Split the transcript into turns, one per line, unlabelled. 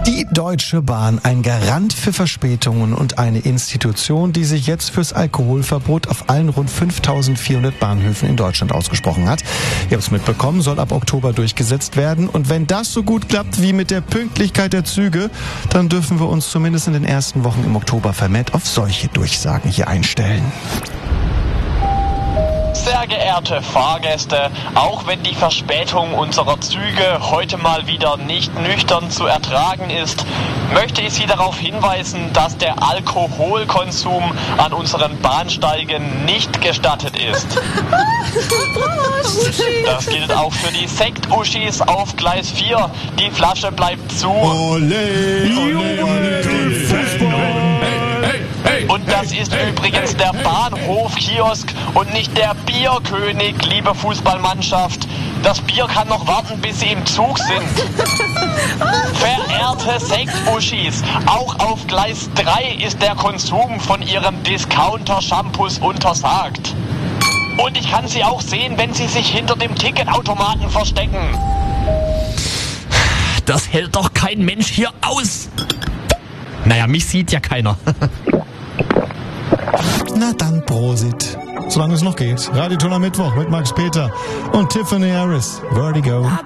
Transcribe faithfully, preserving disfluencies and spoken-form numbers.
Die Deutsche Bahn, ein Garant für Verspätungen und eine Institution, die sich jetzt fürs Alkoholverbot auf allen rund fünftausendvierhundert Bahnhöfen in Deutschland ausgesprochen hat. Ihr habt es mitbekommen, soll ab Oktober durchgesetzt werden. Und wenn das so gut klappt wie mit der Pünktlichkeit der Züge, dann dürfen wir uns zumindest in den ersten Wochen im Oktober vermehrt auf solche Durchsagen hier einstellen.
Sehr geehrte Fahrgäste, auch wenn die Verspätung unserer Züge heute mal wieder nicht nüchtern zu ertragen ist, möchte ich Sie darauf hinweisen, dass der Alkoholkonsum an unseren Bahnsteigen nicht gestattet ist. Das gilt auch für die Sekt-Uschis auf Gleis vier. Die Flasche bleibt zu.
Ole, ole, ole,
Und das ist übrigens der Bahnhofkiosk und nicht der Bierkönig, liebe Fußballmannschaft. Das Bier kann noch warten, bis Sie im Zug sind. Verehrte Sekt-Uschis, auch auf Gleis drei ist der Konsum von Ihrem Discounter-Shampoos untersagt. Und ich kann Sie auch sehen, wenn Sie sich hinter dem Ticketautomaten verstecken.
Das hält doch kein Mensch hier aus. Naja, mich sieht ja keiner.
Na dann, Prosit. Solange es noch geht. Radioton am Mittwoch mit Max Peter und Tiffany Harris. Vertigo.